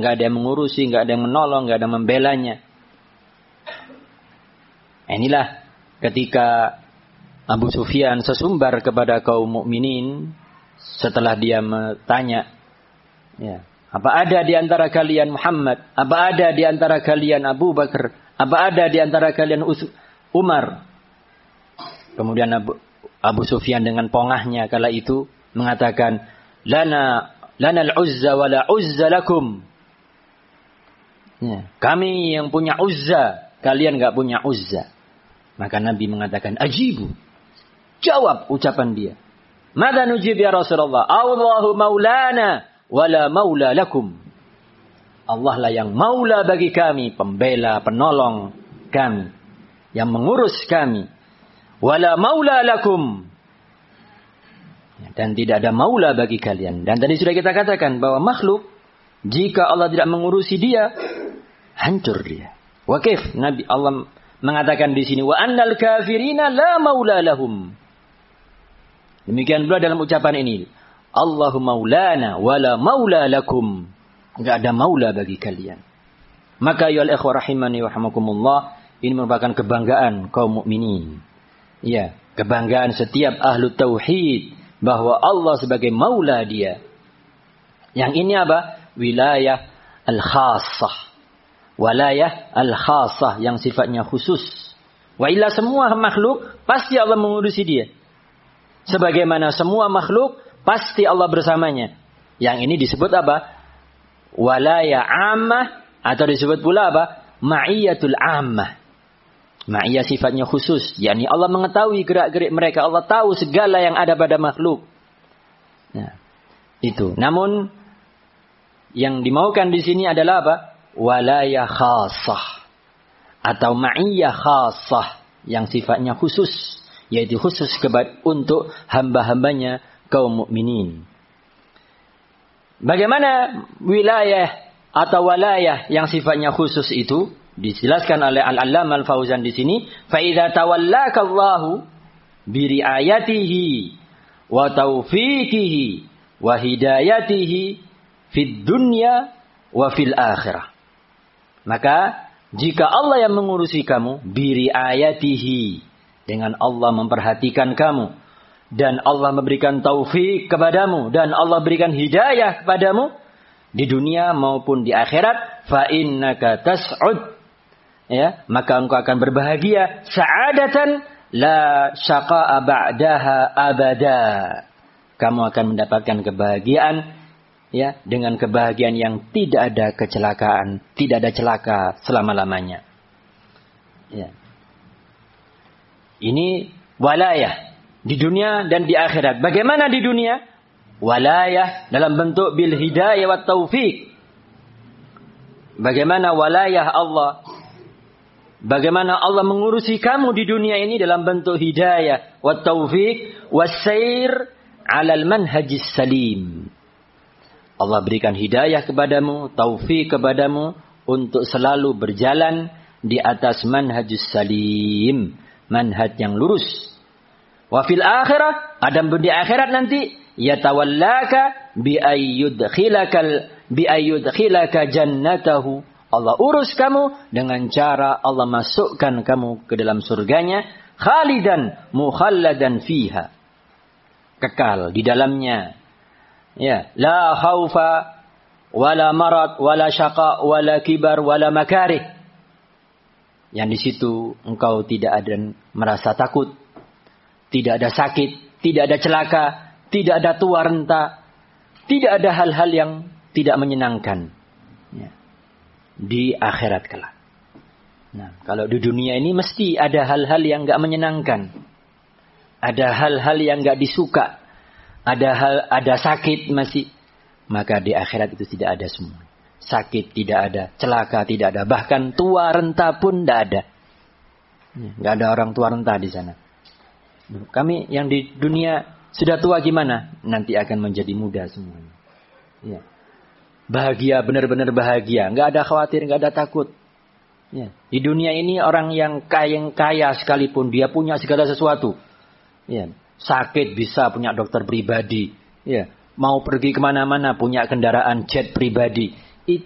nggak ada yang mengurusi, nggak ada yang menolong, nggak ada yang membelanya. Inilah ketika Abu Sufyan sesumbar kepada kaum mukminin setelah dia bertanya, ya, apa ada di antara kalian Muhammad? Apa ada di antara kalian Abu Bakar? Apa ada di antara kalian Umar? Kemudian Abu Sufyan dengan pongahnya kala itu mengatakan, Lana al-Uzza wa la Uzza lakum. Ya, kami yang punya Uzza, kalian enggak punya Uzza. Maka Nabi mengatakan, ajibu. Jawab ucapan dia. Mada nujib ya Rasulullah? Allahu maulana wa la maula lakum. Allah lah yang maula bagi kami, pembela, penolong kami, yang mengurus kami. Wala maula lakum. Dan tidak ada maula bagi kalian. Dan tadi sudah kita katakan bahwa makhluk, jika Allah tidak mengurusi dia, hancur dia. Wa kaif? Nabi Allah mengatakan di sini, wa annal kafirina la maula lahum. Demikian pula dalam ucapan ini, Allahu maulana wa la maula lakum. Enggak ada maula bagi kalian. Maka ya ikhwah rahimani wa rahimakumullah, ini merupakan kebanggaan kaum mukminin. Ya, kebanggaan setiap ahlu tauhid bahwa Allah sebagai maula dia. Yang ini apa? Wilayah al-khassah. Wilayah al-khassah yang sifatnya khusus. Wa illa semua makhluk pasti Allah mengurusi dia. Sebagaimana semua makhluk pasti Allah bersamanya. Yang ini disebut apa? Wilayah ammah atau disebut pula apa? Ma'iyatul ammah. Ma'iyah sifatnya khusus, yakni Allah mengetahui gerak-gerik mereka, Allah tahu segala yang ada pada makhluk. Nah, itu. Namun yang dimaukan di sini adalah apa? Walayah khassah atau ma'iyah khassah yang sifatnya khusus, yaitu khusus untuk hamba-hambanya kaum mukminin. Bagaimana wilayah atau walayah yang sifatnya khusus itu? Dijelaskan oleh Al-Allamah Al-Fauzan di sini, fa idza tawallaka Allahu bi riayatihi wa taufiqihi wa hidayatihi fid dunya wa fil akhirah. Maka jika Allah yang mengurusi kamu bi riayatihi, dengan Allah memperhatikan kamu dan Allah memberikan taufik kepadamu dan Allah berikan hidayah kepadamu di dunia maupun di akhirat, fa innaka tas'ud, ya, maka engkau akan berbahagia sa'adatan la syaqa'a ba'daha abada. Kamu akan mendapatkan kebahagiaan, ya, dengan kebahagiaan yang tidak ada kecelakaan, tidak ada celaka selama-lamanya. Ya. Ini walayah di dunia dan di akhirat. Bagaimana di dunia? Walayah dalam bentuk bil hidayah wa taufik. Bagaimana walayah Allah? Bagaimana Allah mengurusi kamu di dunia ini dalam bentuk hidayah, wa taufiq, wa sair alal manhajis salim. Allah berikan hidayah kepadamu, taufik kepadamu untuk selalu berjalan di atas manhajus salim, manhaj yang lurus. Wa fil akhirah, adapun di akhirat nanti, yatawallaka bi ayyudkhilaka jannatahu. Allah urus kamu dengan cara Allah masukkan kamu ke dalam surganya, khalidan mukhalladan fiha, kekal di dalamnya. Ya, la khaufa wala marad wala syaqa wala kibar wala makarih. Yang di situ engkau tidak ada merasa takut, tidak ada sakit, tidak ada celaka, tidak ada tua renta, tidak ada hal-hal yang tidak menyenangkan. Ya. Di akhirat kelak. Nah, kalau di dunia ini mesti ada hal-hal yang enggak menyenangkan. Ada hal-hal yang enggak disuka. Ada sakit masih. Maka di akhirat itu tidak ada semua. Sakit tidak ada, celaka tidak ada, bahkan tua renta pun tidak ada. Enggak ada orang tua renta di sana. Kami yang di dunia sudah tua gimana? Nanti akan menjadi muda semuanya. Ya. Bahagia, benar-benar bahagia. Nggak ada khawatir, nggak ada takut. Ya. Di dunia ini orang yang kaya sekalipun, dia punya segala sesuatu. Ya. Sakit bisa punya dokter pribadi. Ya. Mau pergi kemana-mana punya kendaraan jet pribadi. Itu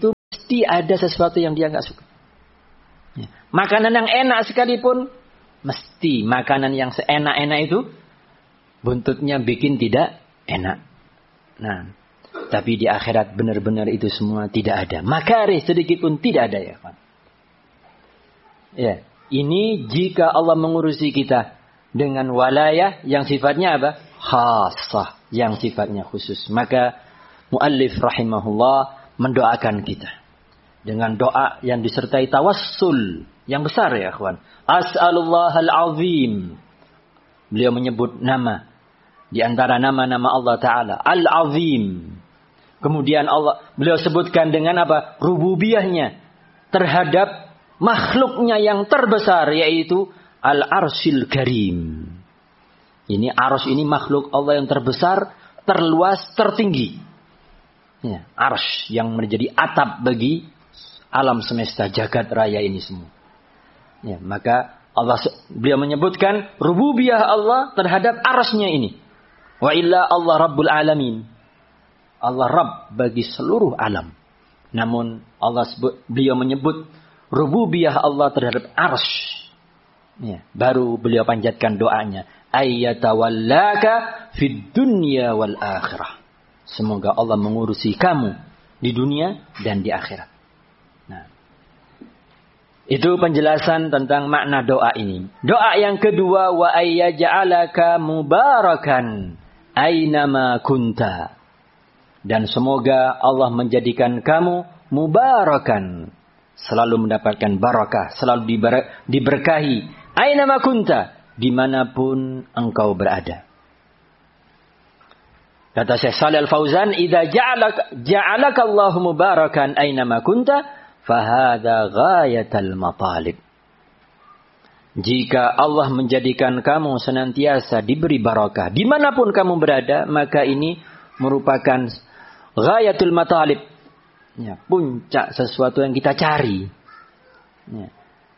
mesti ada sesuatu yang dia nggak suka. Ya. Makanan yang enak sekalipun, mesti makanan yang seenak-enak itu buntutnya bikin tidak enak. Nah, tapi di akhirat benar-benar itu semua tidak ada. Makarih sedikit pun tidak ada ya, Pak. Ya, ini jika Allah mengurusi kita dengan walayah yang sifatnya apa? Khassah, yang sifatnya khusus. Maka muallif rahimahullah mendoakan kita dengan doa yang disertai tawassul yang besar ya, kawan. As'alullahal azim. Beliau menyebut nama di antara nama-nama Allah Ta'ala, Al-Azim. Kemudian beliau sebutkan dengan apa? Rububiyahnya terhadap makhluknya yang terbesar, yaitu Al-Arsyil Karim. Ini Arsy ini makhluk Allah yang terbesar, terluas, tertinggi. Ya, Arsy yang menjadi atap bagi alam semesta jagat raya ini semua. Ya, maka beliau menyebutkan rububiyah Allah terhadap Arsy-nya ini. Wa illa Allah Rabbul Alamin. Allah Rabb bagi seluruh alam. Namun beliau menyebut rububiyah Allah terhadap Arsy. Ya, baru beliau panjatkan doanya. Ayyatawallaka fid dunya wal akhirah. Semoga Allah mengurusi kamu di dunia dan di akhirat. Nah, itu penjelasan tentang makna doa ini. Doa yang kedua, wa ayyaj'alaka mubarakan aynama kunta. Dan semoga Allah menjadikan kamu mubarakan, selalu mendapatkan barakah, selalu diberkahi. Aynama kunta, dimanapun engkau berada. Kata Syekh Shalih Al-Fauzan, idza ja'alaka Allahu mubarakan aynama kunta, fahadha ghayatul matalib. Jika Allah menjadikan kamu senantiasa diberi barakah dimanapun kamu berada, maka ini merupakan ghayatul matalib. Ya, puncak sesuatu yang kita cari. Ya.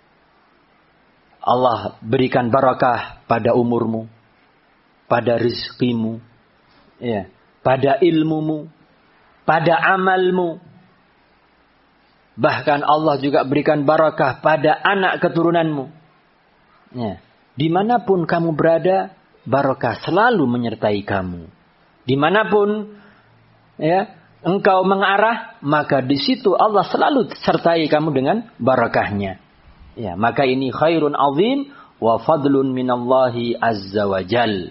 Allah berikan barakah pada umurmu, pada rizkimu, ya, pada ilmumu, pada amalmu. Bahkan Allah juga berikan barakah pada anak keturunanmu. Ya. Dimanapun kamu berada, barakah selalu menyertai kamu. Dimanapun ya, engkau mengarah, maka di situ Allah selalu sertai kamu dengan barakahnya. Ya, maka ini khairun azim wa fadlun minallahi azza wa jal.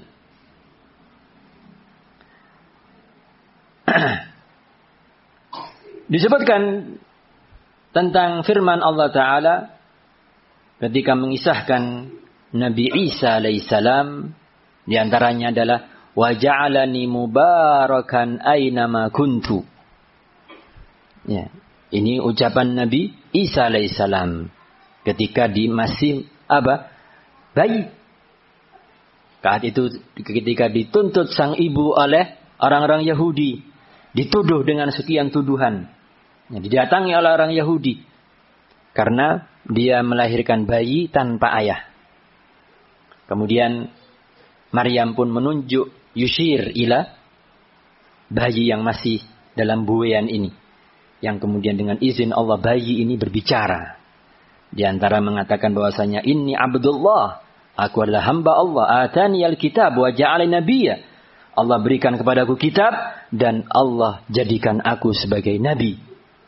Disebutkan tentang firman Allah Ta'ala ketika mengisahkan Nabi Isa alaihissalam, di antaranya adalah wa ja'alani mubarakan aynama kuntu. Ya, ini ucapan Nabi Isa alaihissalam ketika masih bayi. Saat itu ketika dituntut sang ibu oleh orang-orang Yahudi, dituduh dengan sekian tuduhan. Ya, didatangi oleh orang Yahudi karena dia melahirkan bayi tanpa ayah. Kemudian Maryam pun menunjuk yushir ila bayi yang masih dalam buayan ini, yang kemudian dengan izin Allah bayi ini berbicara. Di antara mengatakan bahwasanya inni Abdullah, aku adalah hamba Allah, atani al-kitab wa ja'alani nabiyya. Allah berikan kepadaku kitab dan Allah jadikan aku sebagai nabi.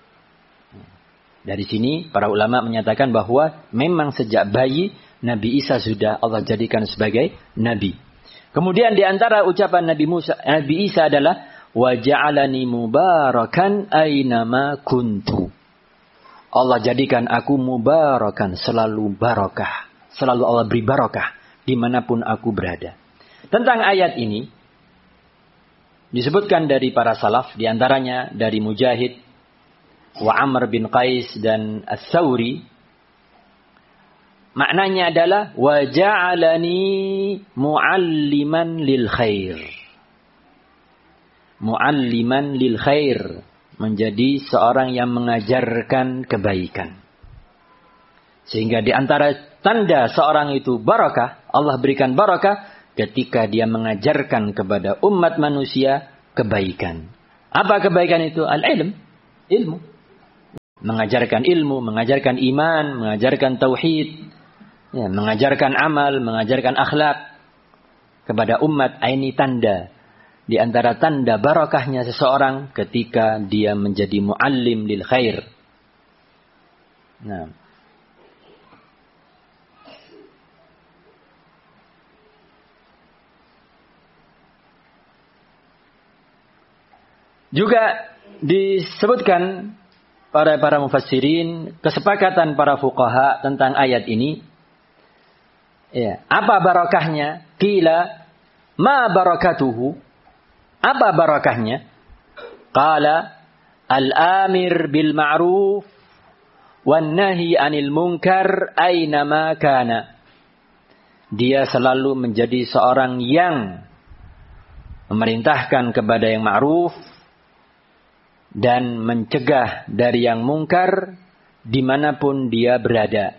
Dari sini para ulama menyatakan bahwa memang sejak bayi Nabi Isa sudah Allah jadikan sebagai nabi. Kemudian di antara ucapan Nabi Isa adalah wa ja'alani mubarakan aynama kuntu. Allah jadikan aku mubarakan, selalu barakah. Selalu Allah beri barakah dimanapun aku berada. Tentang ayat ini disebutkan dari para salaf, di antaranya dari Mujahid, wa Amr bin Qais dan As-Sawri. Maknanya adalah wa ja'alani mu'alliman lil khair. Mu'alliman lil khair, menjadi seorang yang mengajarkan kebaikan. Sehingga di antara tanda seorang itu barakah, Allah berikan barakah ketika dia mengajarkan kepada umat manusia kebaikan. Apa kebaikan itu? Al-ilm, ilmu. mengajarkan ilmu, mengajarkan iman, mengajarkan tauhid, ya, mengajarkan amal, mengajarkan akhlak kepada umat. Ini tanda di antara tanda barakahnya seseorang ketika dia menjadi muallim lil khair. Nah, juga disebutkan para mufassirin, kesepakatan para fuqaha tentang ayat ini. Ya, apa barakahnya? Qila ma barakatuhu? Apa barakahnya? Qala al-amir bil ma'ruf wan nahi 'anil munkar aina ma kana. Dia selalu menjadi seorang yang memerintahkan kepada yang ma'ruf dan mencegah dari yang mungkar dimanapun dia berada.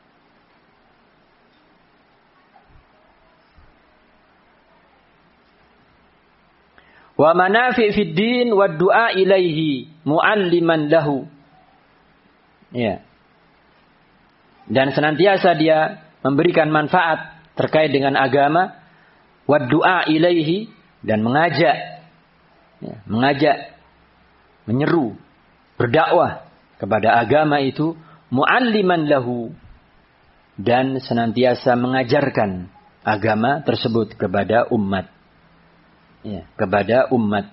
Wa manafi' fid din wa du'a ilaihi mu'alliman lahu. Ya. Dan senantiasa dia memberikan manfaat terkait dengan agama, wa du'a ilaihi, dan mengajak, ya, menyeru, berdakwah kepada agama itu, mu'alliman lahu, dan senantiasa mengajarkan agama tersebut kepada umat. Ya, kepada umat.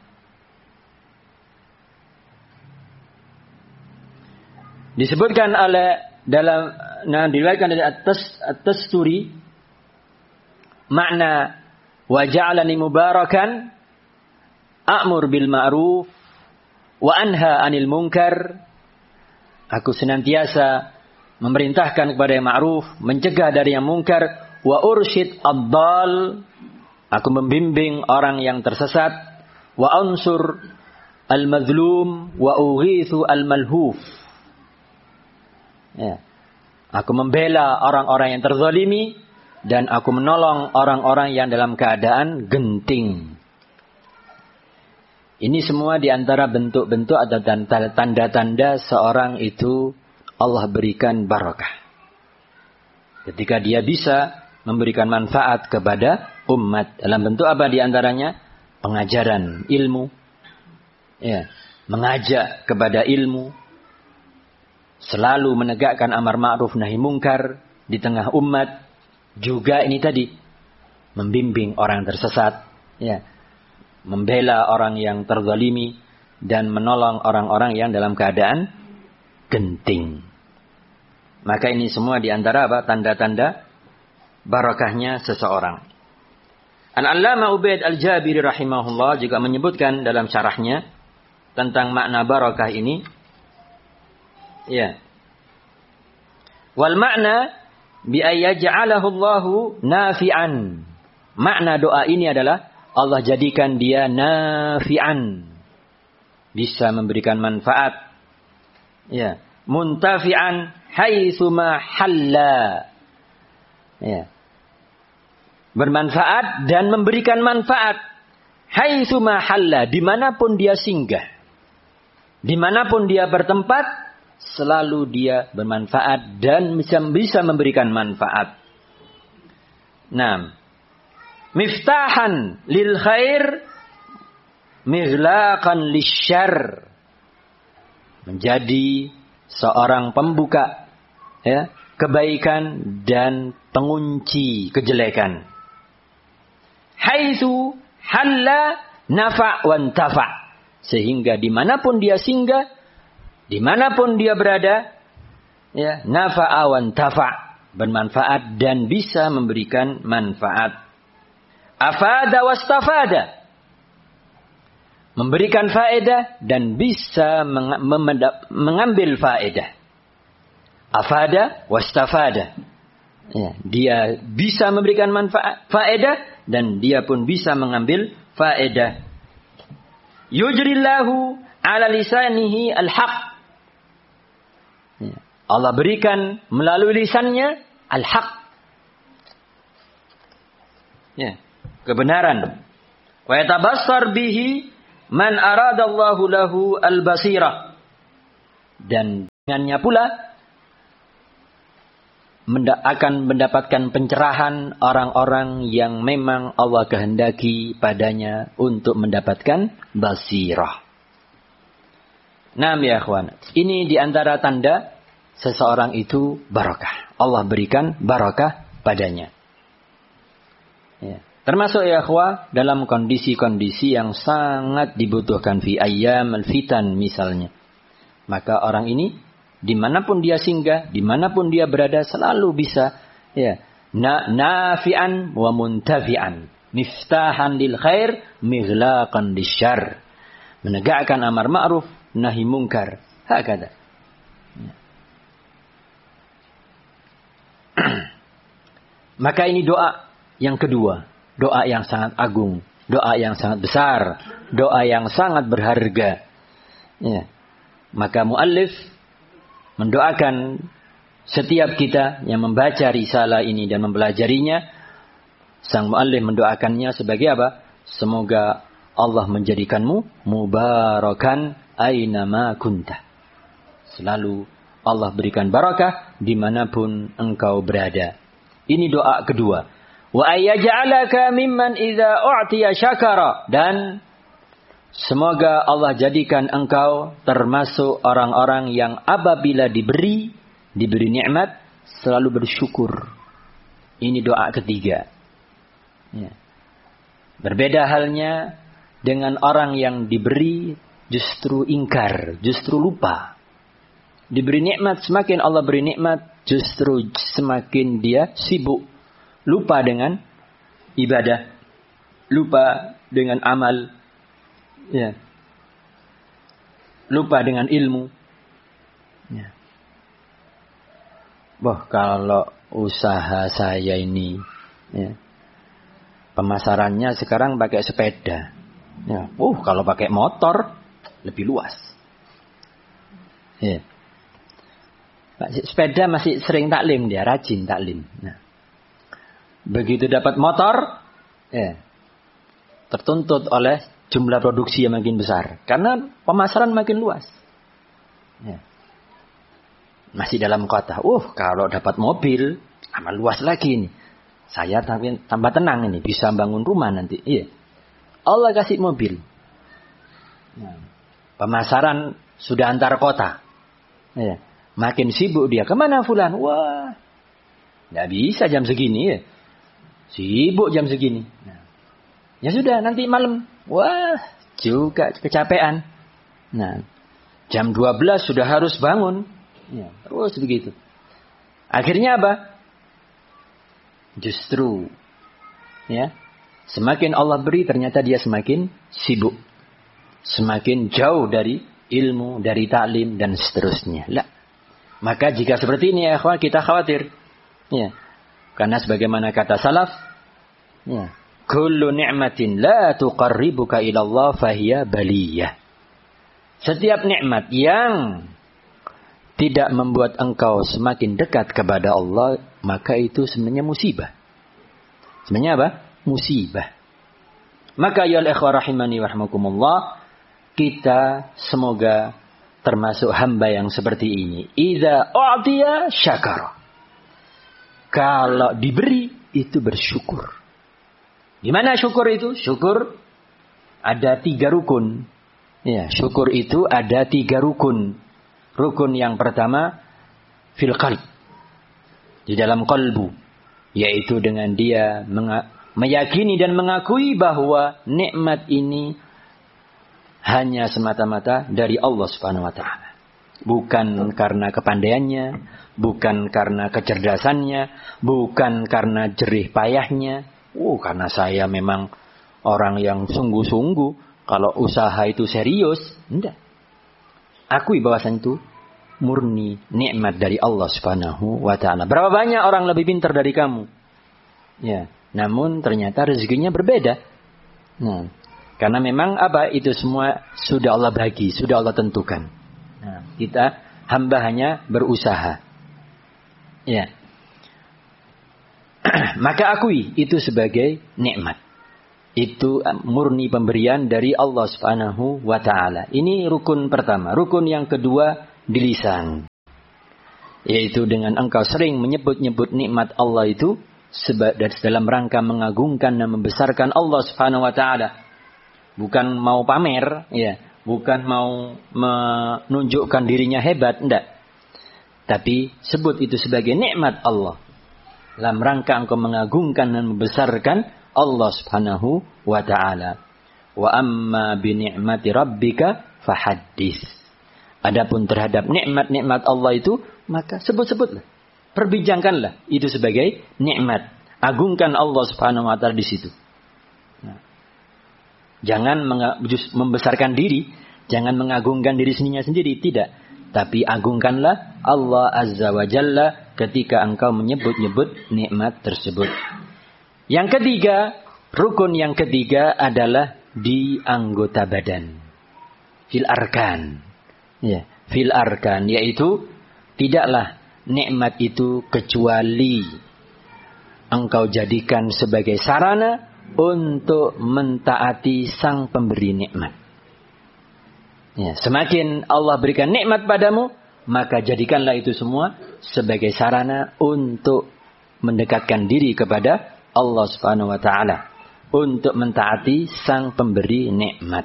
Disebutkan oleh diriwayatkan dari At-Tasturi makna wa ja'alani mubarakan a'mur bil ma'ruf wa anha 'anil munkar. Aku senantiasa memerintahkan kepada yang ma'ruf, mencegah dari yang munkar, wa ursyid ad-dal. Aku membimbing orang yang tersesat, wa ansur al-mazlum wa ughithu al-malhuf. Ya. Aku membela orang-orang yang terzalimi dan aku menolong orang-orang yang dalam keadaan genting. Ini semua di antara bentuk-bentuk atau tanda-tanda seorang itu Allah berikan barakah. Ketika dia bisa memberikan manfaat kepada umat. Dalam bentuk apa di antaranya? Pengajaran ilmu. Ya, mengajak kepada ilmu. Selalu menegakkan amar ma'ruf nahi mungkar di tengah umat. Juga ini tadi, membimbing orang tersesat. Ya, membela orang yang terzalimi dan menolong orang-orang yang dalam keadaan genting. Maka ini semua di antara apa? Tanda-tanda barakahnya seseorang. Al-Allamah Ubaid Al-Jabiri rahimahullah juga menyebutkan dalam syarahnya tentang makna barakah ini. Ya. Wal makna bi ayyaj'alahu Allahu nafi'an. Makna doa ini adalah Allah jadikan dia nafi'an. Bisa memberikan manfaat. Ya. Muntafi'an haitsu ma halla. Ya. Bermanfaat dan memberikan manfaat. Haitsu ma halla, dimanapun dia singgah. Dimanapun dia bertempat, selalu dia bermanfaat dan bisa memberikan manfaat. Nah, miftahan lil khair, mighlaqan lisyarr. Menjadi seorang pembuka, ya, kebaikan dan pengunci kejelekan. Haitsu halla nafa' wa intafa'. Sehingga dimanapun dia singgah, dimanapun dia berada, ya, nafa'a wa intafa', bermanfaat dan bisa memberikan manfaat. Afada wastafada, memberikan faedah dan bisa mengambil faedah. Afada wastafada. Ya, dia bisa memberikan manfaat, faedah, dan dia pun bisa mengambil faedah. Yujrillahu ala lisanihi al-haq. Ya, Allah berikan melalui lisannya al-haq. Ya, kebenaran. Wa yatabassar bihi man aradallahu lahu al-basirah. Dan Dengannya pula akan mendapatkan pencerahan orang-orang yang memang Allah kehendaki padanya untuk mendapatkan basirah. Nah ya akhwan, ini diantara tanda seseorang itu barakah. Allah berikan barakah padanya. Ya. Termasuk ya akhwah dalam kondisi-kondisi yang sangat dibutuhkan fi ayyam al-fitan misalnya. Maka orang ini dimanapun dia singgah, dimanapun dia berada selalu bisa ya, nafi'an wa muntafi'an, miftahan lil khair, mighlaqan lisyarr. Menegakkan amar ma'ruf, nahi mungkar. Hakada. Ya. Maka ini doa yang kedua. Doa yang sangat agung. Doa yang sangat besar. Doa yang sangat berharga. Ya. Maka muallif mendoakan setiap kita yang membaca risalah ini dan mempelajarinya. Sang muallif mendoakannya sebagai apa? Semoga Allah menjadikanmu mubarakan aynama kunta. Selalu Allah berikan barakah dimanapun engkau berada. Ini doa kedua. Wa ayyaj'alaka mimman idza u'tiya syakara. Dan semoga Allah jadikan engkau termasuk orang-orang yang apabila diberi nikmat selalu bersyukur. Ini doa ketiga. Ya. Berbeda halnya dengan orang yang diberi justru ingkar, justru lupa. Diberi nikmat, semakin Allah beri nikmat, justru semakin dia sibuk. Lupa dengan ibadah. Lupa dengan amal. Ya. Lupa dengan ilmu. Ya. Kalau usaha saya ini, ya, pemasarannya sekarang pakai sepeda. Ya. Kalau pakai motor, lebih luas. Ya. Sepeda masih sering taklim dia, rajin taklim. Nah. Begitu dapat motor, ya, tertuntut oleh jumlah produksi yang makin besar. Karena pemasaran makin luas. Ya. Masih dalam kota. Kalau dapat mobil, amat luas lagi nih. Saya tambah tenang ini. Bisa bangun rumah nanti. Iya. Allah kasih mobil. Nah, pemasaran sudah antar kota. Ya. Makin sibuk dia. Kemana fulan? Wah. Nggak bisa jam segini ya. Sibuk jam segini. Nah. Ya sudah nanti malam. Wah. Juga kecapean. Nah. Jam 12 sudah harus bangun. Ya, terus begitu. Akhirnya apa? Justru. Ya. Semakin Allah beri ternyata dia semakin sibuk. Semakin jauh dari ilmu, dari taklim dan seterusnya. Lah. Maka jika seperti ini ya ikhwan, kita khawatir. Ya. Karena sebagaimana kata salaf, ya, kullu ni'matin la tuqarribuka ila Allah fahiya baliyah. Setiap nikmat yang tidak membuat engkau semakin dekat kepada Allah, maka itu sebenarnya musibah. Sebenarnya apa? Musibah. Maka ya ikhwan rahimani wa rahmakumullah, kita semoga termasuk hamba yang seperti ini. Idza u'tiya syakara. Kalau diberi itu bersyukur. Gimana syukur itu? Syukur ada 3 rukun. Ya, syukur itu ada 3 rukun. Rukun yang pertama fil qalb. Di dalam qalbu, yaitu dengan dia meyakini dan mengakui bahwa nikmat ini hanya semata-mata dari Allah Subhanahu wa taala. Bukan karena kepandaiannya, bukan karena kecerdasannya, bukan karena jerih payahnya. Karena saya memang orang yang sungguh-sungguh, kalau usaha itu serius, enggak. Akui bahwasan itu murni nikmat dari Allah Subhanahu wa taala. Berapa banyak orang lebih pintar dari kamu? Ya, namun ternyata rezekinya berbeda. Nah, karena memang apa? Itu semua sudah Allah bagi, sudah Allah tentukan. Nah, kita hamba hanya berusaha. Ya. Maka akui itu sebagai nikmat. Itu murni pemberian dari Allah Subhanahu wa taala. Ini rukun pertama. Rukun yang kedua di lisan. Yaitu dengan engkau sering menyebut-nyebut nikmat Allah itu dalam rangka mengagungkan dan membesarkan Allah Subhanahu wa taala. Bukan mau pamer, ya, bukan mau menunjukkan dirinya hebat, enggak. Tapi sebut itu sebagai nikmat Allah. Dalam rangka engkau mengagungkan dan membesarkan Allah Subhanahu wa taala. Wa amma bi ni'mati rabbika fahaddits. Adapun terhadap nikmat-nikmat Allah itu, maka sebut-sebutlah. Perbincangkanlah itu sebagai nikmat. Agungkan Allah Subhanahu wa taala di situ. Nah, jangan membesarkan diri, jangan mengagungkan diri sendiri, tidak. Tapi agungkanlah Allah Azza wa Jalla ketika engkau menyebut-nyebut nikmat tersebut. Yang ketiga, rukun yang ketiga adalah di anggota badan. Fil arkan. Ya, fil arkan, yaitu tidaklah nikmat itu kecuali engkau jadikan sebagai sarana untuk mentaati sang pemberi nikmat. Ya, semakin Allah berikan nikmat padamu, maka jadikanlah itu semua sebagai sarana untuk mendekatkan diri kepada Allah Subhanahu wa taala, untuk mentaati sang pemberi nikmat.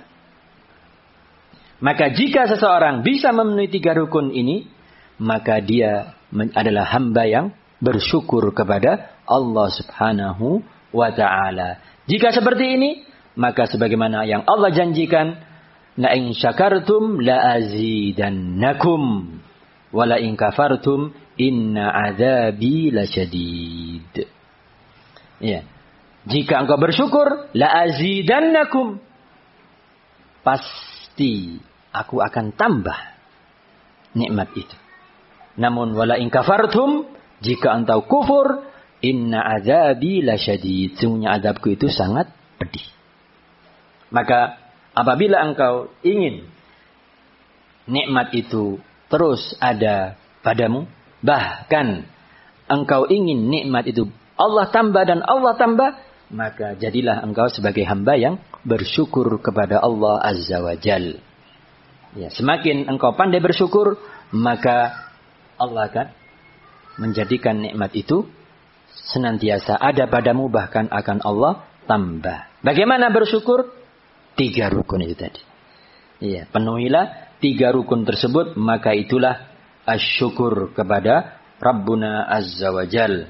Maka jika seseorang bisa memenuhi 3 rukun ini, maka dia adalah hamba yang bersyukur kepada Allah Subhanahu wa taala. Jika seperti ini, maka sebagaimana yang Allah janjikan, la in syakartum la azidannakum wa la in kafartum inna adzabi lasyadid. Ya. Jika engkau bersyukur, la azidannakum, pasti aku akan tambah nikmat itu. Namun wala in kafartum, jika engkau kufur, inna adzabi lasyadid, sungguhnya azabku itu sangat pedih. Maka apabila engkau ingin nikmat itu terus ada padamu, bahkan engkau ingin nikmat itu Allah tambah dan Allah tambah, maka jadilah engkau sebagai hamba yang bersyukur kepada Allah Azza wa Jal. Ya, semakin engkau pandai bersyukur, maka Allah akan menjadikan nikmat itu senantiasa ada padamu, bahkan akan Allah tambah. Bagaimana bersyukur? 3 rukun itu tadi. Iya, penuhilah 3 rukun tersebut, maka itulah asyukur kepada Rabbuna Azza wa Jal.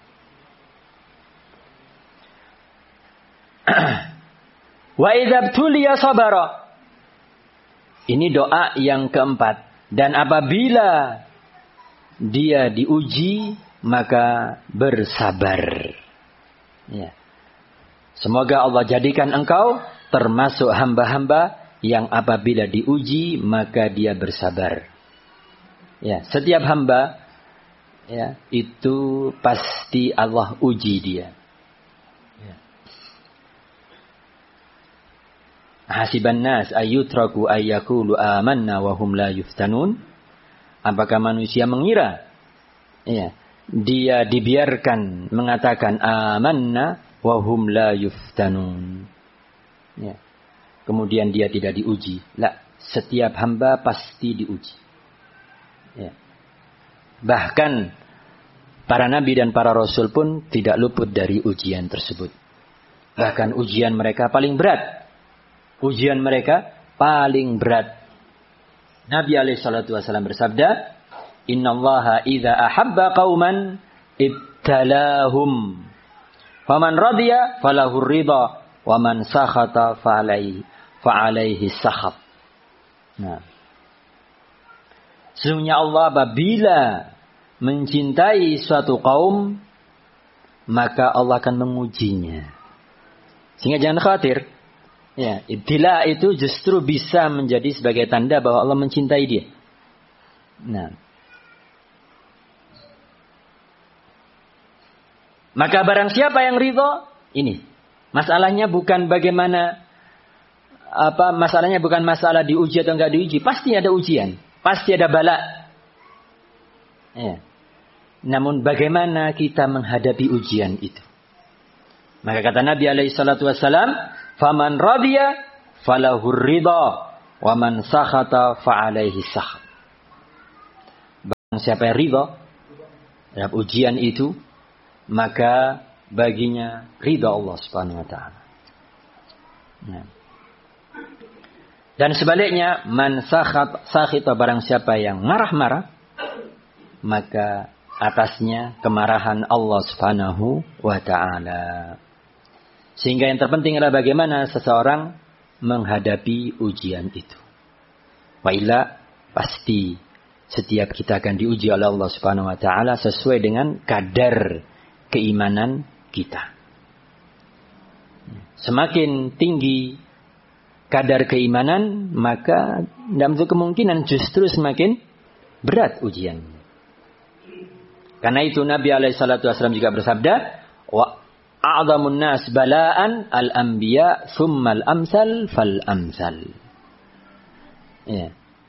Wa idza btuliya sabara. Ini doa yang keempat. Dan apabila dia diuji, maka bersabar. Ya. Semoga Allah jadikan engkau termasuk hamba-hamba yang apabila diuji, maka dia bersabar. Ya, setiap hamba, ya, itu pasti Allah uji dia. Hasiban nas ayyutraku ayyakulu amanna wa hum la yuftanun. Apakah manusia mengira, ya, dia dibiarkan mengatakan amanna wa hum la yuftanun, ya, kemudian dia tidak diuji? La, setiap hamba pasti diuji. Ya. Bahkan para nabi dan para rasul pun tidak luput dari ujian tersebut. Bahkan ujian mereka paling berat. Ujian mereka paling berat. Nabi alaihissalatu wassalam bersabda, innallaha idza ahabba qauman ibtalahum. Faman radiya falahu ridha, wa man sakhata fa'alaihi sakhat. Nah. Sesungguhnya Allah apabila mencintai suatu kaum, maka Allah akan mengujinya. Sehingga jangan khawatir. Ya, ibtila itu justru bisa menjadi sebagai tanda bahwa Allah mencintai dia. Nah. Maka barang siapa yang ridho, ini masalahnya bukan bagaimana, masalahnya bukan masalah diuji atau enggak diuji, pasti ada ujian, pasti ada bala. Ya. Namun bagaimana kita menghadapi ujian itu? Maka kata Nabi alaihissalatu wassalam, faman radiya falahur ridha, wa man sakhata fa'alaihi sakhat. Siapa yang ridha terhadap ujian itu, maka baginya ridha Allah Subhanahu wa taala. Nah. Dan sebaliknya, man sakhita, barang siapa yang marah-marah, maka atasnya kemarahan Allah Subhanahu wa taala. Sehingga yang terpenting adalah bagaimana seseorang menghadapi ujian itu. Wa illa, pasti setiap kita akan diuji oleh Allah Subhanahu wa taala sesuai dengan kadar keimanan kita. Semakin tinggi kadar keimanan, maka dalam kemungkinan justru semakin berat ujian. Karena itu Nabi SAW juga bersabda, wa a'zamun nas bala'an al-anbiya thummal amsal fal amsal. Ya.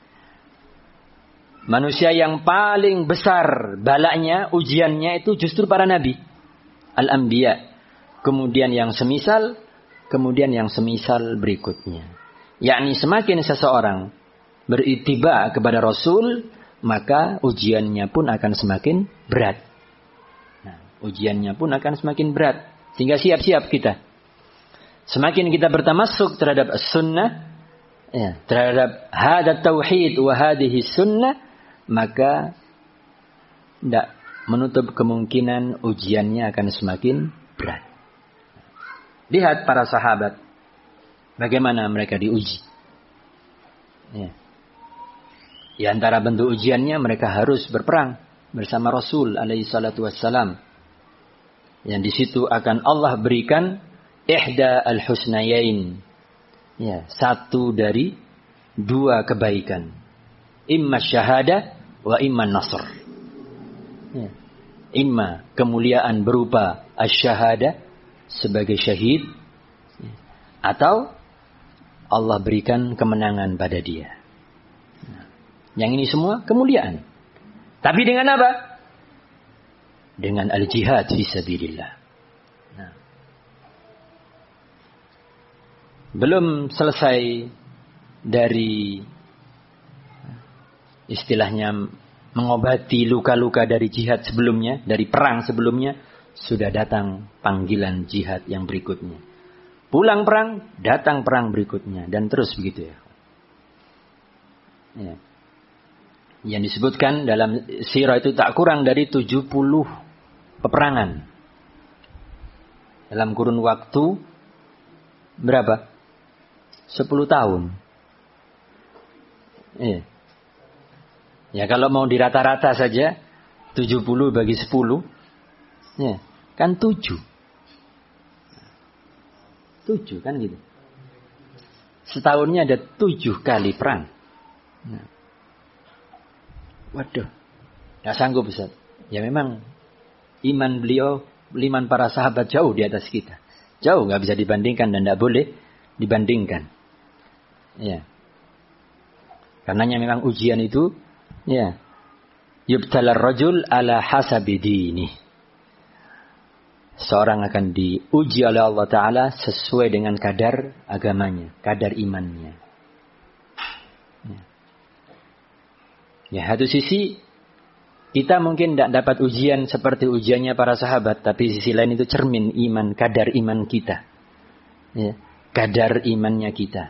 Manusia yang paling besar balanya, ujiannya itu justru para nabi. Al-anbiya. Kemudian yang semisal, kemudian yang semisal berikutnya. Yakni semakin seseorang beritiba kepada Rasul, maka ujiannya pun akan semakin berat. Nah, ujiannya pun akan semakin berat. Sehingga siap-siap kita. Semakin kita bertamasuk terhadap sunnah, ya, terhadap hadat tauhid wa hadihi sunnah, maka tidak menutup kemungkinan ujiannya akan semakin berat. Lihat para sahabat, bagaimana mereka diuji. Ya. Di antara bentuk ujiannya, mereka harus berperang bersama Rasul alaihi salatu wassalam. Yang di situ akan Allah berikan ihda al-husnayain. Ya, satu dari dua kebaikan. Imma syahada wa imma nasr. Ya. Imma kemuliaan berupa asy-syahada sebagai syahid, ya, atau Allah berikan kemenangan pada dia. Nah, yang ini semua kemuliaan. Tapi dengan apa? Dengan al-jihad fisabilillah. Nah, belum selesai dari istilahnya mengobati luka-luka dari jihad sebelumnya, dari perang sebelumnya, sudah datang panggilan jihad yang berikutnya. Pulang perang, datang perang berikutnya, dan terus begitu ya. Ya. Yang disebutkan dalam sirah itu tak kurang dari 70 peperangan. Dalam kurun waktu berapa? 10 tahun. Ya. Ya, kalau mau dirata-rata saja 70 bagi 10, ya, kan 7. 7 kan gitu. Setahunnya ada 7 kali perang. Nah. Waduh, gak sanggup Ustaz. Ya memang iman beliau, iman para sahabat jauh di atas kita. Jauh, gak bisa dibandingkan dan gak boleh dibandingkan. Ya. Karenanya memang ujian itu, ya, yubtalar rajul ala hasabi dini. Seorang akan diuji oleh Allah Ta'ala sesuai dengan kadar agamanya, kadar imannya. Ya, satu sisi kita mungkin tidak dapat ujian seperti ujiannya para sahabat, tapi sisi lain itu cermin iman, kadar iman kita. Ya, kadar imannya kita.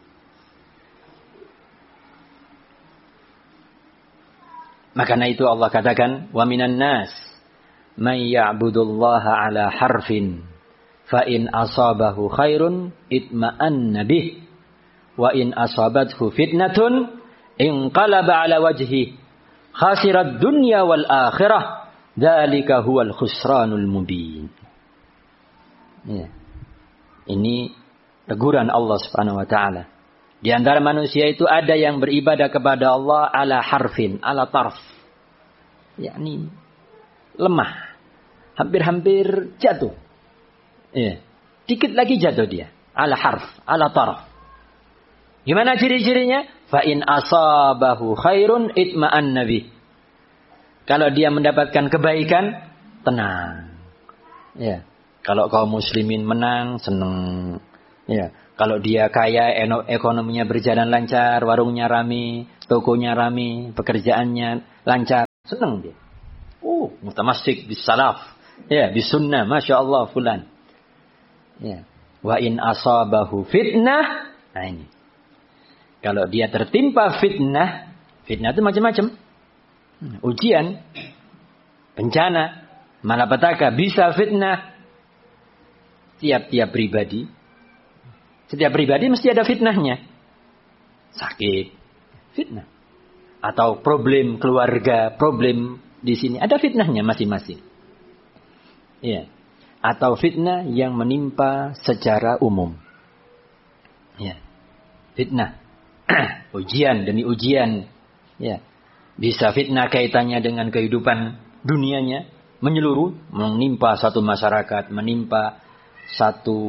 Makanya itu Allah katakan, wa minan nas may ya'budullaha ala harfin fa in asabahu khairun itma'anna bih wa in asabathu fitnatun inqalaba ala wajhi khasirat dunya wal akhirah dzalika huwal khusranul mubin. Ya. Ini teguran Allah Subhanahu wa taala. Di antara manusia itu ada yang beribadah kepada Allah ala harfin, ala tarf. Yakni lemah. Hampir-hampir jatuh. Ya. Dikit lagi jatuh dia. Ala harf, ala tarf. Gimana ciri-cirinya? Fa in asabahu khairun itma'anna bih. Kalau dia mendapatkan kebaikan, tenang. Ya. Kalau kaum muslimin menang, senang. Ya. Kalau dia kaya, ekonominya berjalan lancar, warungnya rame, tokonya rame, pekerjaannya lancar. Senang dia. Oh, mutamassik bis salaf. Ya, bis sunnah. Masya Allah fulan. Ya. Wa in asabahu fitnah. Nah ini. Kalau dia tertimpa fitnah. Fitnah itu macam-macam. Ujian. Bencana. Malapetaka. Bisa fitnah. Tiap-tiap pribadi. Setiap pribadi mesti ada fitnahnya. Sakit. Fitnah. Atau problem keluarga. Problem di sini. Ada fitnahnya masing-masing. Ya. Atau fitnah yang menimpa secara umum. Ya. Fitnah. Ujian demi ujian. Ya. Bisa fitnah kaitannya dengan kehidupan dunianya. Menyeluruh. Menimpa satu masyarakat. Menimpa satu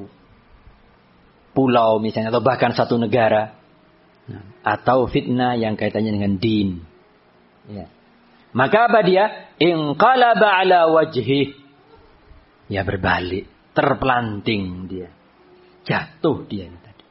pulau misalnya. Atau bahkan satu negara. Atau fitnah yang kaitannya dengan din. Ya. Maka apa dia? Inqalaba ala wajhih. Ya berbalik. Terpelanting dia. Jatuh dia tadi.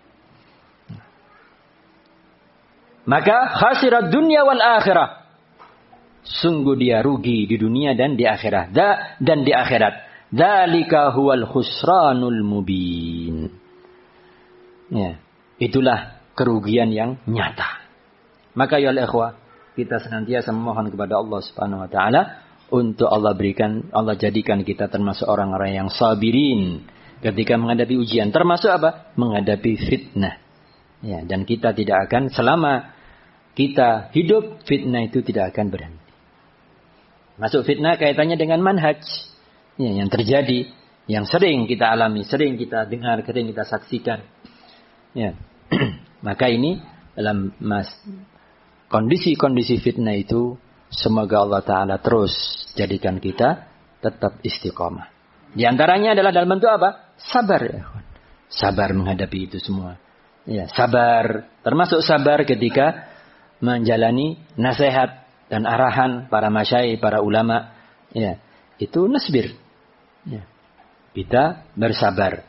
Maka khasirat dunia wal akhirah. Sungguh dia rugi di dunia dan di akhirat. Dan di akhirat. Dzalika huwal khusranul mubin. Ya. Itulah kerugian yang nyata. Maka ya ikhwah, kita senantiasa memohon kepada Allah Subhanahu wa taala untuk Allah jadikan kita termasuk orang-orang yang sabirin ketika menghadapi ujian, termasuk apa? Menghadapi fitnah. Ya, dan kita tidak akan selama kita hidup, fitnah itu tidak akan berhenti. Masuk fitnah kaitannya dengan manhaj. Ya, yang terjadi, yang sering kita alami, sering kita dengar, sering kita saksikan. Ya. Maka ini dalam kondisi-kondisi fitnah itu semoga Allah Ta'ala terus jadikan kita tetap istiqomah. Di antaranya adalah dalam bentuk apa? Sabar. Ya. Sabar menghadapi itu semua. Ya, sabar. Termasuk sabar ketika menjalani nasihat dan arahan para masyayikh, para ulama. Ya, itu nasbir. Ya. Kita bersabar.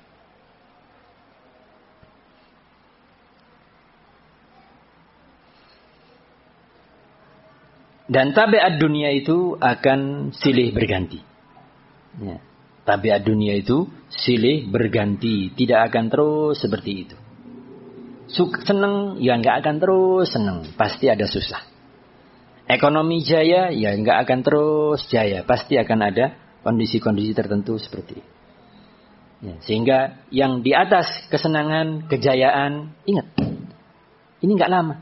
Dan tabiat dunia itu akan silih berganti. Ya. Tabiat dunia itu silih berganti. Tidak akan terus seperti itu. Senang, ya nggak akan terus senang. Pasti ada susah. Ekonomi jaya, ya nggak akan terus jaya. Pasti akan ada kondisi-kondisi tertentu seperti itu. Ya. Sehingga yang di atas kesenangan, kejayaan, ingat. Ini nggak lama.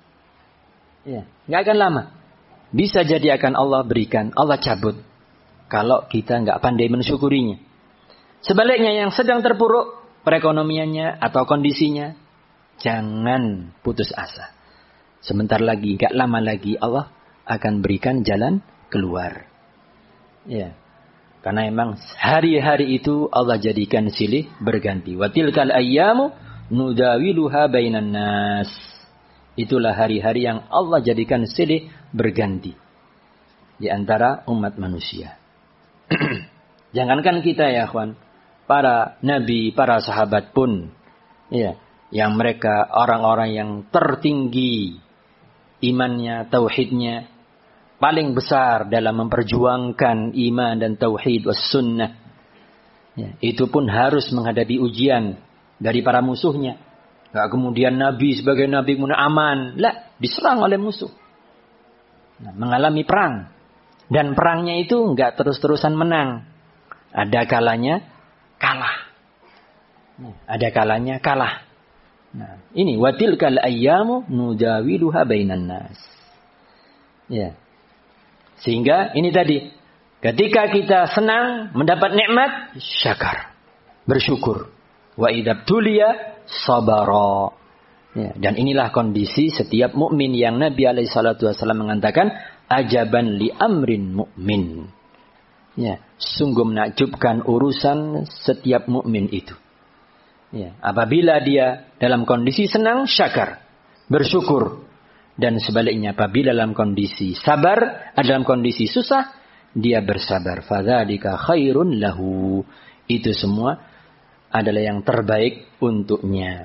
Ya, nggak akan lama. Bisa jadi akan Allah berikan, Allah cabut. Kalau kita nggak pandai mensyukurinya. Sebaliknya yang sedang terpuruk perekonomiannya atau kondisinya, jangan putus asa. Sebentar lagi, nggak lama lagi Allah akan berikan jalan keluar. Ya, karena emang hari-hari itu Allah jadikan silih berganti. Wa tilkal ayyamu nudawiluha bainan nas. Itulah hari-hari yang Allah jadikan silih berganti di antara umat manusia. Jangankan kita ya kawan, para nabi, para sahabat pun, ya, yang mereka orang-orang yang tertinggi imannya, tauhidnya, paling besar dalam memperjuangkan iman dan tauhid was sunnah. Ya, itu pun harus menghadapi ujian dari para musuhnya. Gak kemudian Nabi sebagai Nabi kemudian aman. Lah, diserang oleh musuh. Nah, mengalami perang. Dan perangnya itu gak terus-terusan menang. Ada kalanya kalah. Ada kalanya kalah. Nah, ini watilkal ayyamu nudawiluha bainan nas. Ya. Sehingga ini tadi. Ketika kita senang mendapat nikmat, syakar. Bersyukur. Wa idabtuliya sabara. Ya, dan inilah kondisi setiap mukmin yang Nabi SAW mengatakan ajaban li amrin mukmin. Ya, sungguh menakjubkan urusan setiap mukmin itu. Ya, apabila dia dalam kondisi senang, syakar, bersyukur. Dan sebaliknya apabila dalam kondisi sabar, dalam kondisi susah, dia bersabar. Fadzalika khairun lahu. Itu semua adalah yang terbaik untuknya.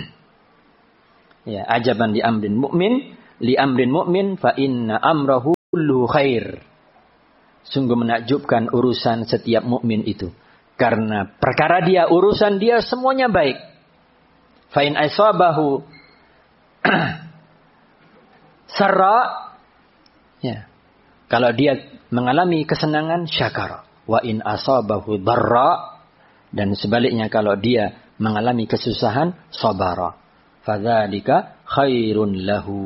Ya, ajaban li amrin mu'min fa inna amrahu kullu khair. Sungguh menakjubkan urusan setiap mukmin itu. Karena perkara dia, urusan dia semuanya baik. Fa in asabahu sarra, ya. Kalau dia mengalami kesenangan, syakara. Wa in asabahu dharra, dan sebaliknya kalau dia mengalami kesusahan, sabara. Fadzalika khairun lahu.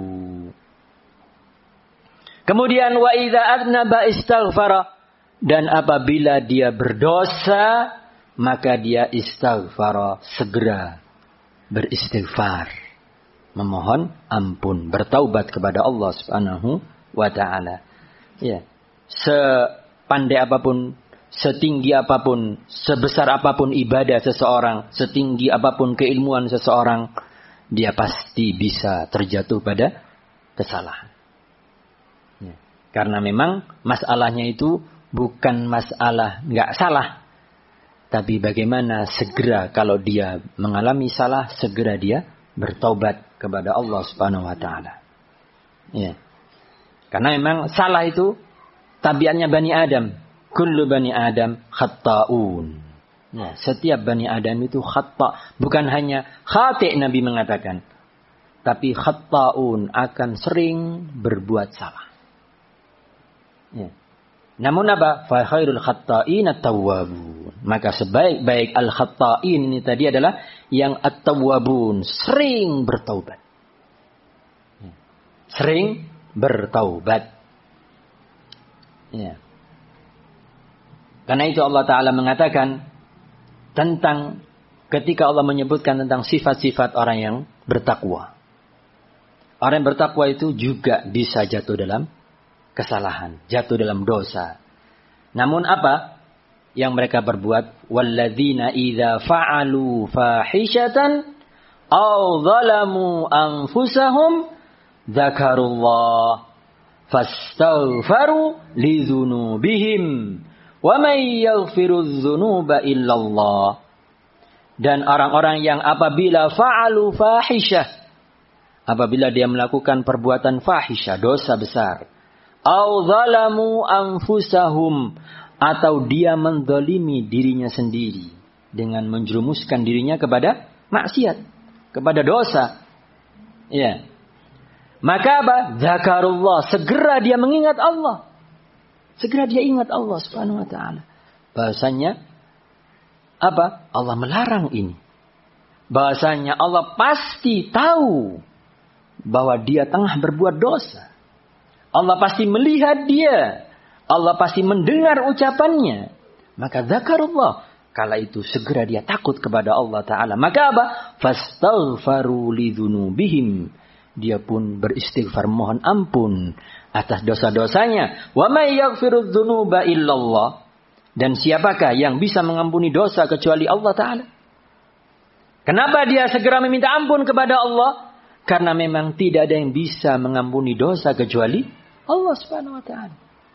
Kemudian wa idza adnaba istaghfara, dan apabila dia berdosa maka dia istaghfara, segera beristighfar, memohon ampun, bertaubat kepada Allah Subhanahu wa taala. Ya. Sepandai apapun, setinggi apapun, sebesar apapun ibadah seseorang, setinggi apapun keilmuan seseorang, dia pasti bisa terjatuh pada kesalahan. Ya. Karena memang masalahnya itu bukan masalah nggak salah, tapi bagaimana segera kalau dia mengalami salah, segera dia bertaubat kepada Allah Subhanahu wa taala. Ya. Karena memang salah itu tabiatnya Bani Adam. Kullu Bani Adam khatta'un. Ya, setiap Bani Adam itu khata'. Bukan hanya khati' Nabi mengatakan. Tapi khatta'un, akan sering berbuat salah. Ya. Namun apa? Fa khairul khatta'in at-tawwabun. Maka sebaik-baik al-khatta'in ini tadi adalah yang at-tawwabun, sering bertaubat. Ya. Sering bertaubat. Ya. Karena itu Allah Ta'ala mengatakan tentang ketika Allah menyebutkan tentang sifat-sifat orang yang bertakwa. Orang yang bertakwa itu juga bisa jatuh dalam kesalahan, jatuh dalam dosa. Namun apa yang mereka berbuat? Walladzina idza fa'alu fahishatan aw zalamu anfusahum dzakarullah fastaghfaru lidzunubihim wa may yaghfirudz dzunuba illallah. Dan orang-orang yang apabila fa'alu fahishah, apabila dia melakukan perbuatan fahisyah, dosa besar, au zalamu anfusahum, atau dia menzalimi dirinya sendiri dengan menjerumuskan dirinya kepada maksiat, kepada dosa. Ya. Maka apa? Zakarullah, segera dia mengingat Allah. Segera dia ingat Allah Subhanahu wa taala. Bahasanya apa? Allah melarang ini. Bahasanya Allah pasti tahu bahwa dia tengah berbuat dosa. Allah pasti melihat dia. Allah pasti mendengar ucapannya. Maka zakarullah. Kala itu segera dia takut kepada Allah Ta'ala. Maka apa? Fastaghfaru lidzunubihim. Dia pun beristighfar, mohon ampun atas dosa-dosanya. Wa may yaghfirudz dzunuba illallah. Dan siapakah yang bisa mengampuni dosa kecuali Allah Ta'ala? Kenapa dia segera meminta ampun kepada Allah? Karena memang tidak ada yang bisa mengampuni dosa kecuali Allah Subhanahu wa taala.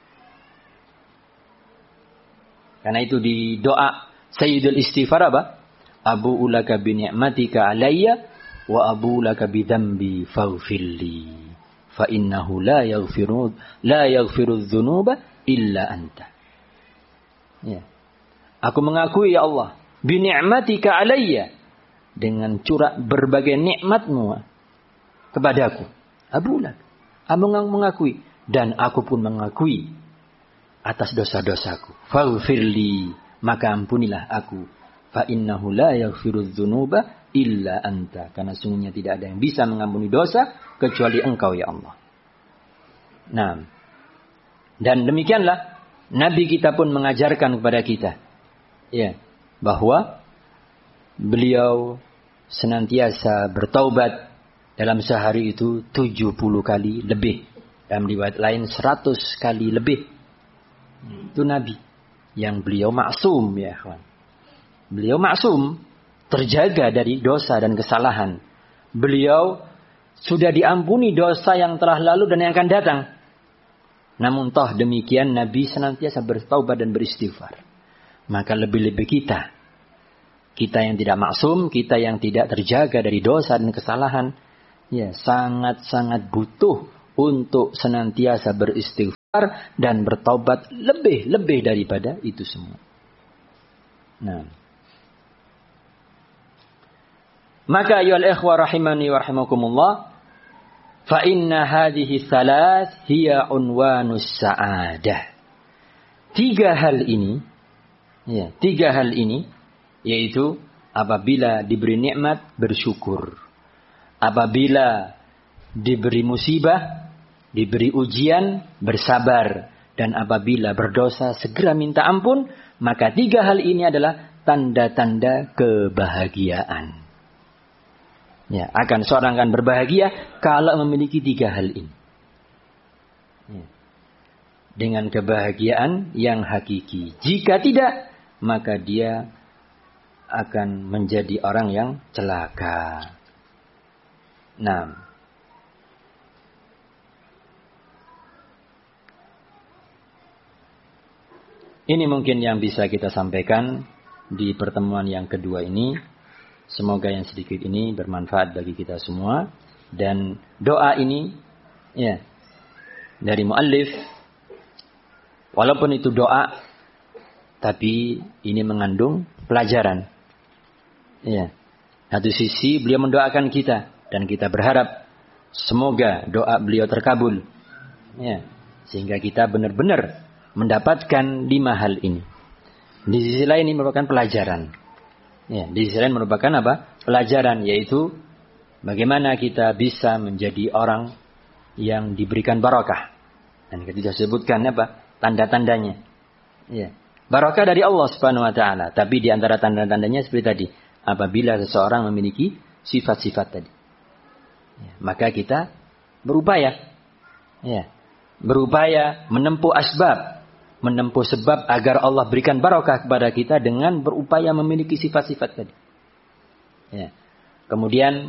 Karena itu di doa Sayyidul Istighfar apa? Abu'u laka bi ni'matika alayya wa abu'u laka bi dzambi faghfirli fa innahu la yaghfiru dzunuba illa anta. Ya. Aku mengakui ya Allah bi ni'matika alayya, dengan curah berbagai nikmat-Mu kepadaku. Abu'u lak. Aku mengakui. Dan aku pun mengakui atas dosa-dosaku. Faghfirli, maka ampunilah aku. Fa innahu la yaghfirudz dzunuba illa anta. Karena sungguhnya tidak ada yang bisa mengampuni dosa kecuali Engkau ya Allah. Nah, dan demikianlah Nabi kita pun mengajarkan kepada kita, ya, bahwa beliau senantiasa bertaubat dalam sehari itu 70 kali lebih. Dalam riwayat lain 100 kali lebih. Itu Nabi yang beliau maksum ya kawan. Beliau maksum, terjaga dari dosa dan kesalahan. Beliau sudah diampuni dosa yang telah lalu dan yang akan datang. Namun toh demikian Nabi senantiasa bertaubat dan beristighfar. Maka lebih-lebih kita yang tidak maksum, kita yang tidak terjaga dari dosa dan kesalahan, ya sangat-sangat butuh untuk senantiasa beristighfar dan bertaubat lebih daripada itu semua. Nah, maka ayyuhal ikhwah rahimani wa rahimakumullah, fa inna hadhihi thalath hiya unwanus sa'adah. Tiga hal ini yaitu apabila diberi nikmat bersyukur, apabila diberi musibah, diberi ujian bersabar, dan apabila berdosa segera minta ampun. Maka tiga hal ini adalah tanda-tanda kebahagiaan. Ya, seorang akan berbahagia kalau memiliki tiga hal ini. Ya. Dengan kebahagiaan yang hakiki. Jika tidak, maka dia akan menjadi orang yang celaka. Nah, ini mungkin yang bisa kita sampaikan di pertemuan yang kedua ini. Semoga yang sedikit ini bermanfaat bagi kita semua. Dan doa ini ya dari muallif, walaupun itu doa, tapi ini mengandung pelajaran. Ya. Satu sisi beliau mendoakan kita dan kita berharap semoga doa beliau terkabul. Ya. Sehingga kita benar-benar mendapatkan 5 hal ini. Di sisi lain ini merupakan pelajaran. Ya, di sisi lain merupakan apa? Pelajaran, yaitu bagaimana kita bisa menjadi orang yang diberikan barakah. Dan kita sebutkan apa? Tanda-tandanya. Ya. Barakah dari Allah Subhanahu wa taala, tapi di antara tanda-tandanya seperti tadi, apabila seseorang memiliki sifat-sifat tadi. Ya, maka kita berupaya. Ya. Berupaya menempuh asbab, menempuh sebab agar Allah berikan barakah kepada kita dengan berupaya memiliki sifat-sifat tadi. Ya. Kemudian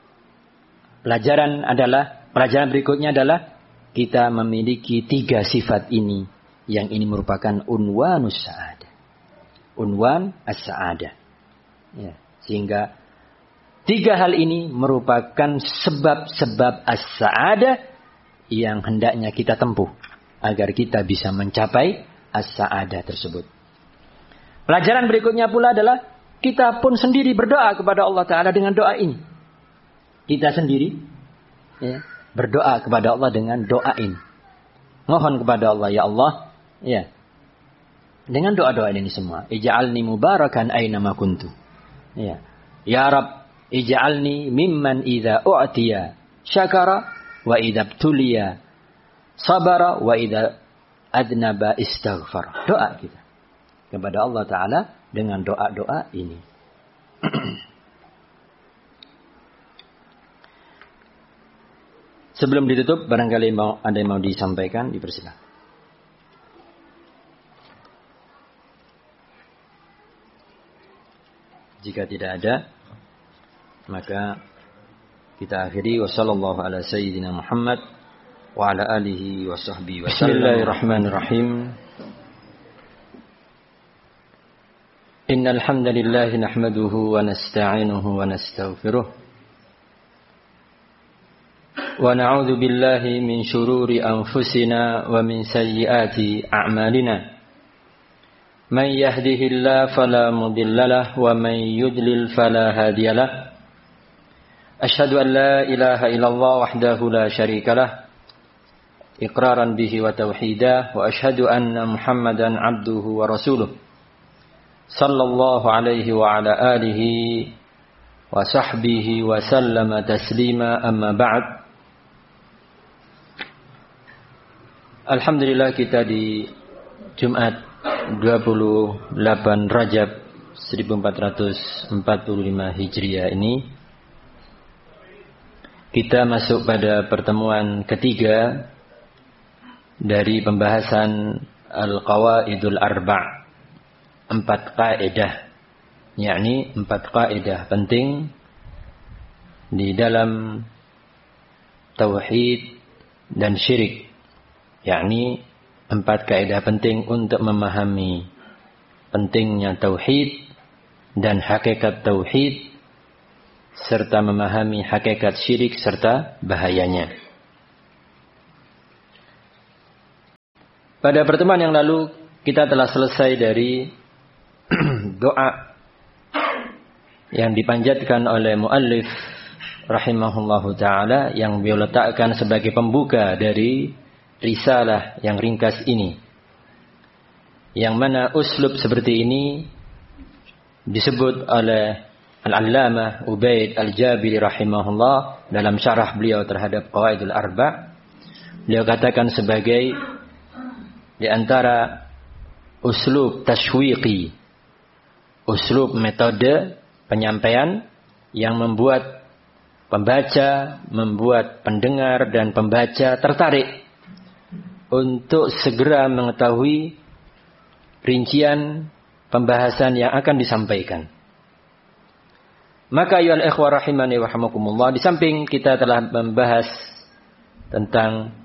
pelajaran berikutnya adalah kita memiliki 3 sifat ini, yang ini merupakan unwanus sa'adah. Unwan as-sa'adah. Ya. Sehingga 3 hal ini merupakan sebab-sebab as-sa'adah yang hendaknya kita tempuh agar kita bisa mencapai as-sa'adah tersebut. Pelajaran berikutnya pula adalah kita pun sendiri berdoa kepada Allah Ta'ala dengan doa ini. Kita sendiri ya, berdoa kepada Allah dengan doa ini. Mohon kepada Allah, ya Allah, ya, dengan doa-doa ini semua. Ij'alni mubarakan aina ma kuntu. Ya. Ya Rabb, ij'alni mimman idza u'tiya syakara wa idza btuliya sabara wa idza adnaba istaghfar. Doa kita kepada Allah Ta'ala dengan doa-doa ini. Sebelum ditutup, barangkali ada yang mau disampaikan, dipersilakan. Jika tidak ada, maka kita akhiri. Wassallallahu ala sayyidina Muhammad wa ala alihi wa sahbihi wa sallam. Bismillahirrahmanirrahim. Innal hamdalillah nahmaduhu wa nasta'inuhu wa nastaghfiruh. Wa na'udzu billahi min shururi anfusina wa min sayyiati a'malina. Man yahdihillahu fala mudilla lahu wa man yudlil fala hadiya lahu. Asyhadu an la ilaha illallah wahdahu la syarika lah. Iqraran bihi wa tauhidah. Wa asyhadu anna Muhammadan abduhu wa rasuluh. Sallallahu alaihi wa ala alihi wa sahbihi wa sallama taslima, amma ba'd. Alhamdulillah, kita di Jumat 28 Rajab 1445 Hijriah ini kita masuk pada pertemuan ketiga dari pembahasan Al-Qawaidul Arba', 4 kaidah, yakni 4 kaidah penting di dalam tauhid dan syirik, yakni 4 kaidah penting untuk memahami pentingnya tauhid dan hakikat tauhid, serta memahami hakikat syirik serta bahayanya. Pada pertemuan yang lalu kita telah selesai dari doa yang dipanjatkan oleh muallif rahimahullahu taala yang beliau letakkan sebagai pembuka dari risalah yang ringkas ini. Yang mana uslub seperti ini disebut oleh Al-Allamah Ubaid Al-Jabiri rahimahullah dalam syarah beliau terhadap Qawaidul Arba'. Beliau katakan sebagai di antara uslub tashwiqi, uslub metode penyampaian yang membuat pembaca, membuat pendengar dan pembaca tertarik untuk segera mengetahui rincian pembahasan yang akan disampaikan. Maka ayyuhal ikhwah rahimani wa rahimakumullah, di samping kita telah membahas tentang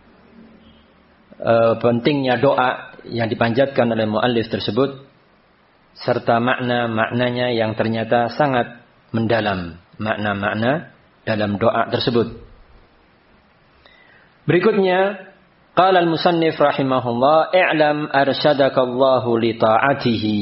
pentingnya doa yang dipanjatkan oleh muallif tersebut serta makna-maknanya yang ternyata sangat mendalam, makna-makna dalam doa tersebut. Berikutnya qala al-musannif rahimahullah, i'lam arsyadakallahu li ta'atihi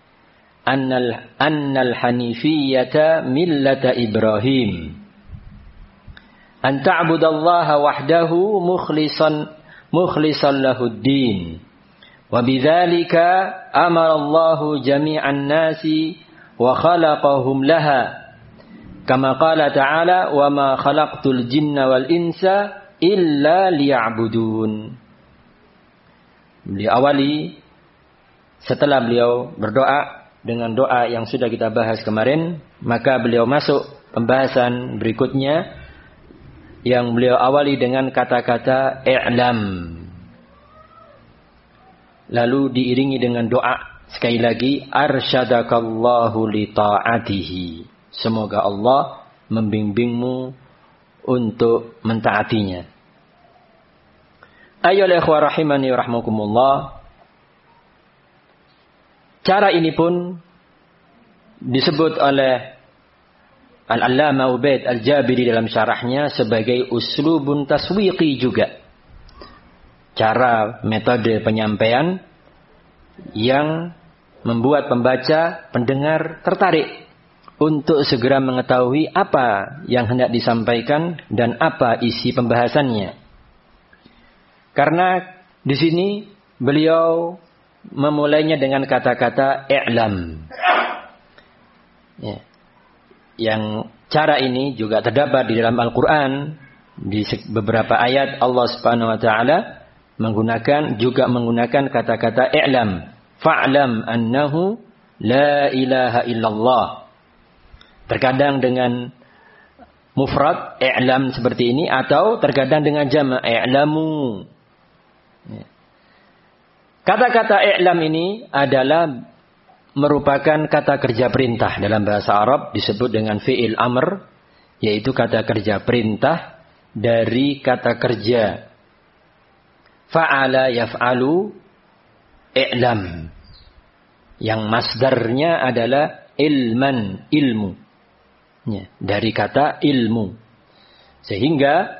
annal hanifiyyata millata Ibrahim an ta'budallaha wahdahu mukhlishan lahuddin wa bidzalika amara Allahu jami'an nasi wa khalaqahum laha kama qala ta'ala wa ma khalaqtul jinna wal insa illa liya'budun. Beliau awali setelah beliau berdoa dengan doa yang sudah kita bahas kemarin, maka beliau masuk pembahasan berikutnya yang beliau awali dengan kata-kata i'lam. Lalu diiringi dengan doa sekali lagi, arsyadakallahu li ta'atihi. Semoga Allah membimbingmu untuk mentaatinya. Ayyuhal ikhwah rahimani wa rahmakumullah. Cara ini pun disebut oleh Al-Allamah Ubaid Al-Jabiri dalam syarahnya sebagai uslubun taswiqi juga. Cara metode penyampaian yang membuat pembaca, pendengar tertarik untuk segera mengetahui apa yang hendak disampaikan dan apa isi pembahasannya. Karena di sini beliau memulainya dengan kata-kata i'lam. Ya. Yang cara ini juga terdapat di dalam Al-Quran. Di beberapa ayat Allah Subhanahu wa ta'ala menggunakan kata-kata i'lam. Fa'lam annahu la ilaha illallah. Terkadang dengan mufrad i'lam seperti ini atau terkadang dengan jama' i'lamu. Kata-kata i'lam ini adalah merupakan kata kerja perintah dalam bahasa Arab, disebut dengan fi'il amr, yaitu kata kerja perintah dari kata kerja fa'ala yaf'alu i'lam, yang masdarnya adalah ilman, ilmu, ya, dari kata ilmu. Sehingga